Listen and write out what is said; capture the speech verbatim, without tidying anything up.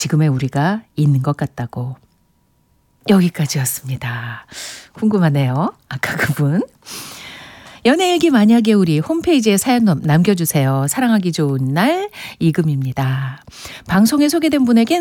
지금의 우리가 있는 것 같다고. 여기까지였습니다. 궁금하네요. 아까 그분. 연애일기 만약에 우리 홈페이지에 사연 남겨주세요. 사랑하기 좋은 날 이금입니다. 방송에 소개된 분에겐